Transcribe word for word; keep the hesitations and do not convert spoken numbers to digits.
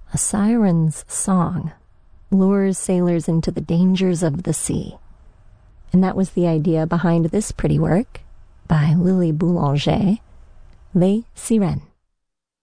A siren's song lures sailors into the dangers of the sea. And that was the idea behind this pretty work by Lily Boulanger, Les Sirènes.